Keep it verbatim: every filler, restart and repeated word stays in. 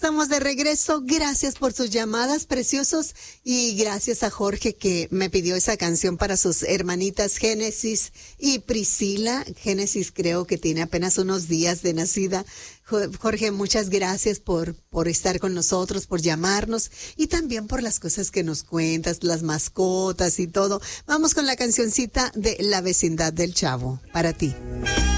estamos de regreso. Gracias por sus llamadas, preciosos. Y gracias a Jorge que me pidió esa canción para sus hermanitas Génesis y Priscila. Génesis creo que tiene apenas unos días de nacida. Jorge, muchas gracias por, por estar con nosotros, por llamarnos y también por las cosas que nos cuentas, las mascotas y todo. Vamos con la cancioncita de La Vecindad del Chavo, para ti.